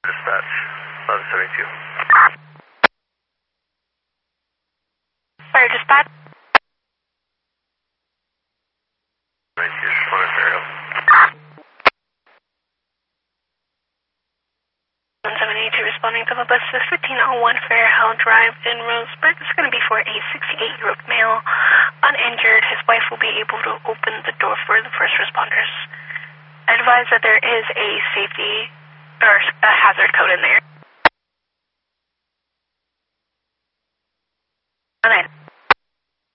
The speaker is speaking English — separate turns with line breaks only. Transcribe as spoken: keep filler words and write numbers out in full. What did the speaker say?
Dispatch, eleven seventy-two.
Fire dispatch.
seventy-two, responding to aerial.
one seven eight two responding to the bus to fifteen oh one Fairhill Drive in Roseburg. It's going to be for a sixty-eight-year-old male, uninjured. His wife will be able to open the door for the first responders. Advise that there is a safety or a hazard code in there. All right.